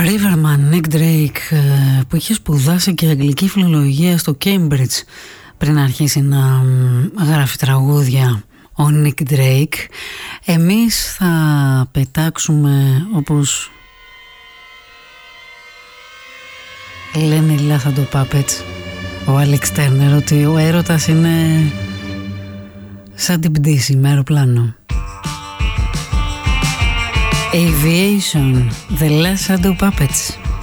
Riverman, Nick Drake, που είχε σπουδάσει και αγγλική φιλολογία στο Cambridge πριν αρχίσει να γράφει τραγούδια ο Nick Drake. Εμείς θα πετάξουμε, όπως λένε οι Λάθαντο Puppets, ο Alex Turner, ότι ο έρωτας είναι σαν την πτήση με αεροπλάνο. Aviation, The Last Shadow Puppets.